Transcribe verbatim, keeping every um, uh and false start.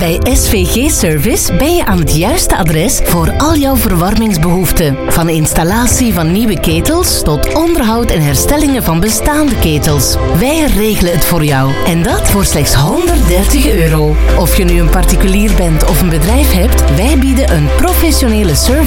Bij S V G Service ben je aan het juiste adres voor al jouw verwarmingsbehoeften. Van installatie van nieuwe ketels tot onderhoud en herstellingen van bestaande ketels. Wij regelen het voor jou. En dat voor slechts honderddertig euro. Of je nu een particulier bent of een bedrijf hebt, wij bieden een professionele service